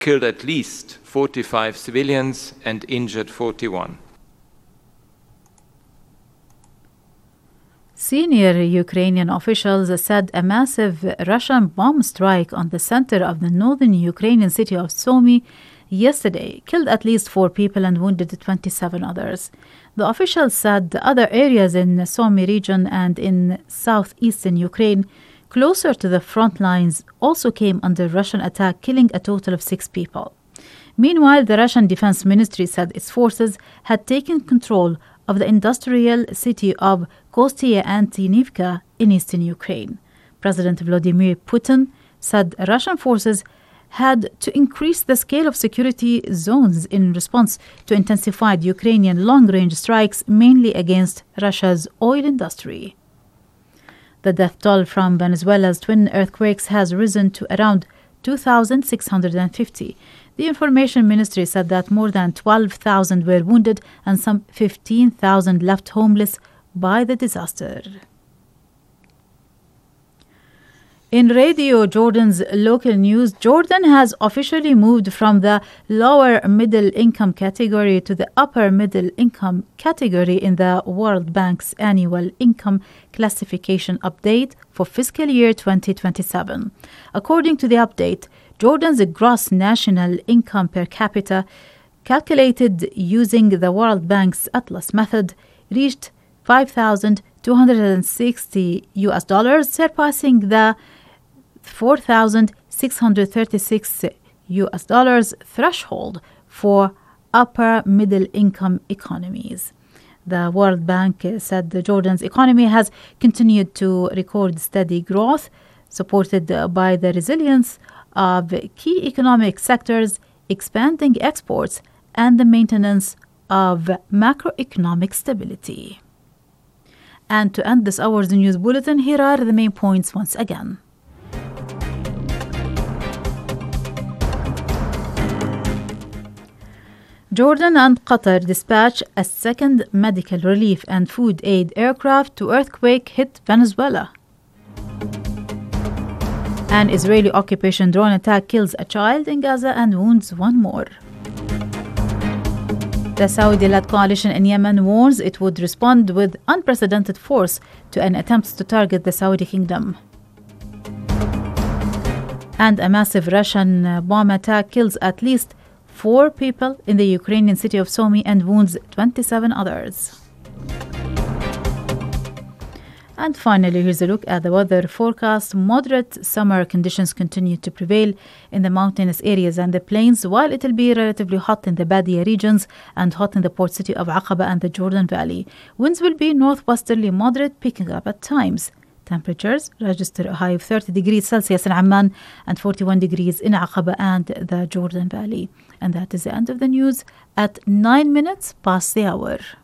killed at least 45 civilians and injured 41. Senior Ukrainian officials said a massive Russian bomb strike on the center of the northern Ukrainian city of Sumy yesterday killed at least 4 people and wounded 27 others. The officials said other areas in the Sumy region and in southeastern Ukraine closer to the front lines also came under Russian attack, killing a total of 6 people. Meanwhile, the Russian Defense Ministry said its forces had taken control of the industrial city of Kostyaya Antonivka in eastern Ukraine. President Vladimir Putin said Russian forces had to increase the scale of security zones in response to intensified Ukrainian long-range strikes, mainly against Russia's oil industry. The death toll from Venezuela's twin earthquakes has risen to around 2,650. The Information Ministry said that more than 12,000 were wounded and some 15,000 left homeless by the disaster. In Radio Jordan's local news, Jordan has officially moved from the lower middle income category to the upper middle income category in the World Bank's annual income classification update for fiscal year 2027. According to the update, Jordan's gross national income per capita, calculated using the World Bank's Atlas method, reached $5,260, surpassing the $4,636 threshold for upper middle income economies. The World Bank said the Jordan's economy has continued to record steady growth, supported by the resilience of key economic sectors, expanding exports, and the maintenance of macroeconomic stability. And to end this hour's news bulletin, here are the main points once again. Jordan and Qatar dispatch a second medical relief and food aid aircraft to earthquake-hit Venezuela. An Israeli occupation drone attack kills a child in Gaza and wounds 1 more. The Saudi-led coalition in Yemen warns it would respond with unprecedented force to an attempt to target the Saudi kingdom. And a massive Russian bomb attack kills at least 4 people in the Ukrainian city of Sumy and wounds 27 others. And finally, here's a look at the weather forecast. Moderate summer conditions continue to prevail in the mountainous areas and the plains, while it will be relatively hot in the Badia regions and hot in the port city of Aqaba and the Jordan Valley. Winds will be northwesterly moderate, picking up at times. Temperatures register a high of 30 degrees Celsius in Amman and 41 degrees in Aqaba and the Jordan Valley. And that is the end of the news at 9 minutes past the hour.